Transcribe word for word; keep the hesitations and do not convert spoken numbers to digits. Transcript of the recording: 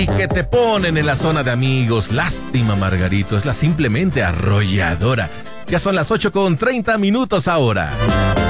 y que te ponen en la zona de amigos. Lástima, Margarito, es la simplemente arrolladora. Ya son las ocho con treinta minutos ahora.